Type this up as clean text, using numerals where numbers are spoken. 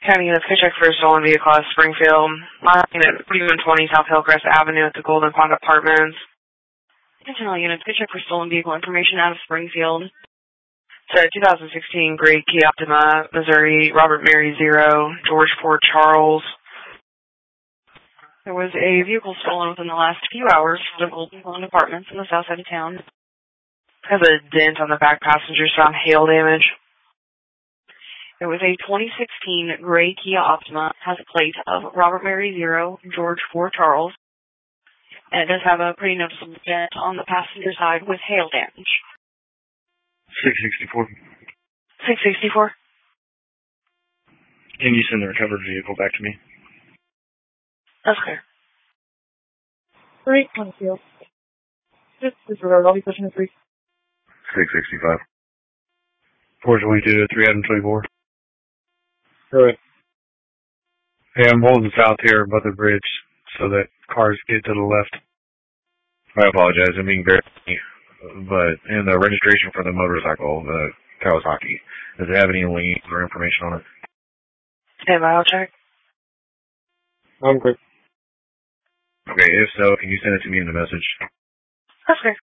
County units, could check for a stolen vehicle at Springfield. Line at 4120 South Hillcrest Avenue at the Golden Pond Apartments. Internal units, could check for stolen vehicle information out of Springfield. So 2016 Gray Kia Optima, Missouri, Robert Mary 0, George Ford Charles. There was a vehicle stolen within the last few hours from the Golden Pond Apartments in the south side of town. Has a dent on the back passenger side, hail damage. There was a 2016 Gray Kia Optima, has a plate of Robert Mary 0, George Ford Charles, and it does have a pretty noticeable dent on the passenger side with hail damage. 664. 664. Can you send the recovered vehicle back to me? That's clear. 3, Conceal. Disregard, I'll be pushing a 3. 665. 422 to 3 Adam 24. Go ahead. Hey, I'm holding south here above the bridge so that cars get to the left. I apologize, I'm being very, but in the registration for the motorcycle, the Kawasaki, does it have any links or information on it? Stand by, I'll check. I'm good. Okay, if so, can you send it to me in the message? That's clear.